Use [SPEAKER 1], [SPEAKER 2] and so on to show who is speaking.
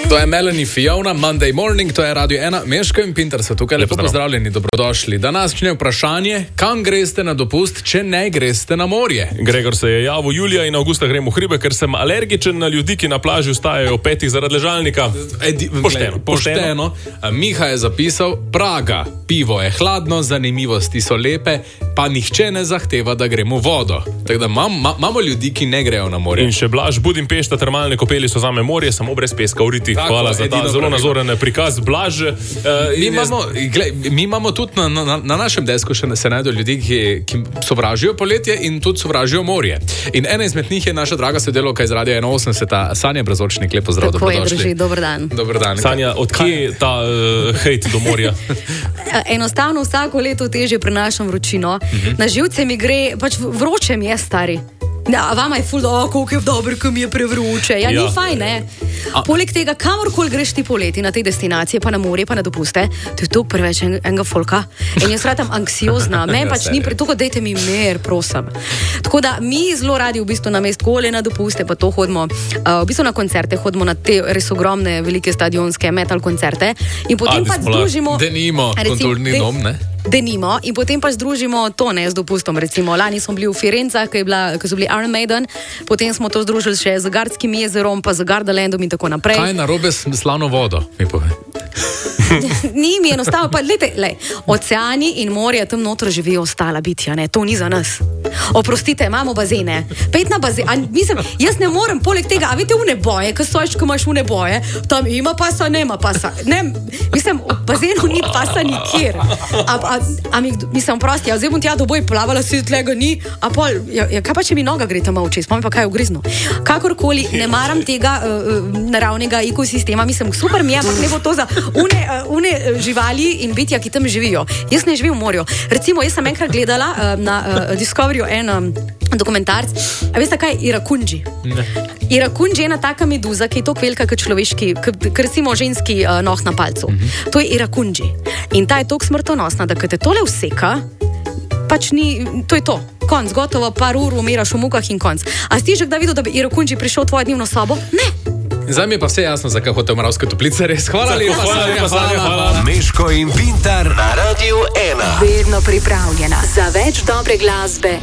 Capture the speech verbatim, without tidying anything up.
[SPEAKER 1] To je Melanie Fiona, Monday Morning, to je Radio ena, Meško in Pintar so tukaj, lepo pozdravljeni, dobrodošli. Današnje vprašanje, kam greste na dopust, če ne greste na morje?
[SPEAKER 2] Gregor se je javil, Julija in Avgusta grem v hribe, ker sem alergičen na ljudi, ki na plaži vstajajo petih zaradi ležalnika.
[SPEAKER 1] Edi,
[SPEAKER 2] pošteno,
[SPEAKER 1] pošteno. pošteno. Miha je zapisal, Praga, pivo je hladno, zanimivosti so lepe, pa nihče ne zahteva, da gremo v vodo. Tako da imamo mam, ljudi, ki ne grejo na morje.
[SPEAKER 2] In še Blaž, Budimpešta, termalne kopeli so zame morje, samo brez peska v riti.
[SPEAKER 1] Tako,
[SPEAKER 2] hvala za ta zelo nazoren prikaz. Blaž, uh,
[SPEAKER 1] mi, imamo, gled, mi imamo tudi na, na, na našem desku še se najdejo ljudi, ki, ki sovražijo poletje in tudi sovražijo morje. In ena izmed njih je naša draga sodelavka iz Radia ena osemdeset, Sanja Brezočnik. Lepo zdrav, dobrodošli.
[SPEAKER 3] Tako je, drži, dober dan.
[SPEAKER 1] Dober dan.
[SPEAKER 2] Sanja, odkje je ta uh, hejt do morja?
[SPEAKER 3] Enostavno vsako leto težje prenašam vročino. Uh-huh. Na živce mi gre, pač vroče mi je, stari. Ja, vama je ful, oh, koliko je dobro, ko mi je prevruče. Ja, ja. Ni fajn, ne? A. Poleg tega, kamorkoli greš ti poleti na te destinacije, pa na morje, pa na dopuste, to je toliko preveč en, enega folka. In jaz ratam anksiozna. Men pač ni pretoliko, dejte mi mer, prosim. Tako da mi zelo radi v bistvu na mest kole, na dopuste, pa to hodimo, uh, v bistvu na koncerte, hodimo na te res ogromne, velike stadionske metal koncerte. In potem
[SPEAKER 2] A,
[SPEAKER 3] pač združimo...
[SPEAKER 1] Denimo, kulturni dom, ne?
[SPEAKER 3] Denimo, in potem pa združimo to, ne, z dopustom, recimo. Lani smo bili v Firencah, ko, ko so bili Iron Maiden, potem smo to združili še z Gardskim jezerom, pa z Gardalandom in tako naprej.
[SPEAKER 1] Kaj je narobe s slavno vodo, mi pove?
[SPEAKER 3] Ni mi enostavno, pa lejte, lej, oceani in morje tam notro živijo ostala bitja, ne, to ni za nas. Oprostite, imamo bazene. Pet na bazen, a, mislim, jaz ne morem poleg tega, a veste, une boje, ko stojiš, ko imaš une boje, tam ima pasa, nema pasa. Ne, mislim, v bazenu ni pasa nikjer. A, a, a mi, mislim, prosti, a zdaj bom tja do boj plavala, si tlega ni, a pol, ja, ja, kaj pa če mi noga gre tam v čez, pa mi pa kaj ugrizno. Kakorkoli, ne maram tega uh, naravnega ekosistema, mislim, super mi je, ampak ne bo to za une, uh, une živali in bitja, ki tam živijo. Jaz ne živim v morju. Recimo, jaz sem enkrat gledala uh, na uh, Discovery en um, dokumentarc, a veste kaj je irakunji? Ne. Irakunji je ena taka meduza, ki je toliko velika kot človeški, kot recimo ženski uh, noh na palcu. Mm-hmm. To je irakunji. In ta je toliko smrtonosna, da kad te tole vseka, pač ni, to je to. Konc, gotovo, par ur umiraš v mukah in konc. A si že kdaj videl, da bi irakunji prišel v tvojo dnevno sobo? Ne.
[SPEAKER 1] Zdaj mi je pa vse jasno, zakaj hotel Moravske Toplice, res. Hvala lepa,
[SPEAKER 2] hvala, hvala, hvala.
[SPEAKER 4] Meško in Pintar na Radiu ena.
[SPEAKER 5] Vedno pripravljena za več dobre glasbe.